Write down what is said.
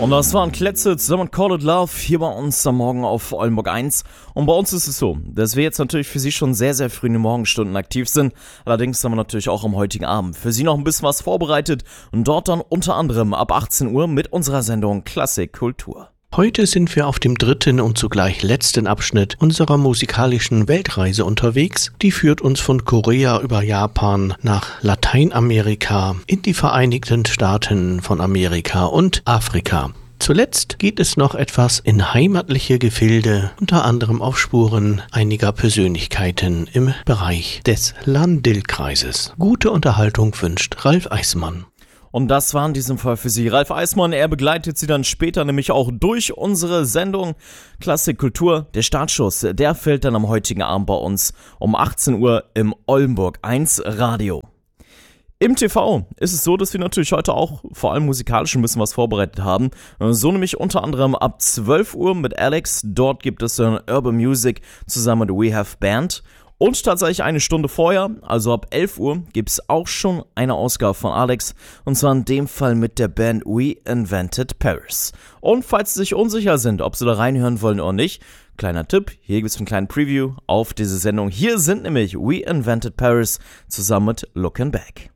Und das waren Kletze zusammen mit Call It Love hier bei uns am Morgen auf Oldenburg 1. Und bei uns ist es so, dass wir jetzt natürlich für Sie schon sehr, sehr früh in den Morgenstunden aktiv sind. Allerdings haben wir natürlich auch am heutigen Abend für Sie noch ein bisschen was vorbereitet. Und dort dann unter anderem ab 18 Uhr mit unserer Sendung Klassik Kultur. Heute sind wir auf dem dritten und zugleich letzten Abschnitt unserer musikalischen Weltreise unterwegs. Die führt uns von Korea über Japan nach Lateinamerika, in die Vereinigten Staaten von Amerika und Afrika. Zuletzt geht es noch etwas in heimatliche Gefilde, unter anderem auf Spuren einiger Persönlichkeiten im Bereich des Lahn-Dill-Kreises. Gute Unterhaltung wünscht Ralf Eismann. Und das war in diesem Fall für Sie Ralf Eismann. Er begleitet Sie dann später nämlich auch durch unsere Sendung Klassik Kultur. Der Startschuss, der fällt dann am heutigen Abend bei uns um 18 Uhr im Oldenburg 1 Radio. Im TV ist es so, dass wir natürlich heute auch vor allem musikalisch ein bisschen was vorbereitet haben. So nämlich unter anderem ab 12 Uhr mit Alex. Dort gibt es dann Urban Music zusammen mit We Have Band. Und tatsächlich eine Stunde vorher, also ab 11 Uhr, gibt es auch schon eine Ausgabe von Alex. Und zwar in dem Fall mit der Band We Invented Paris. Und falls Sie sich unsicher sind, ob Sie da reinhören wollen oder nicht, kleiner Tipp, hier gibt es einen kleinen Preview auf diese Sendung. Hier sind nämlich We Invented Paris zusammen mit Looking Back.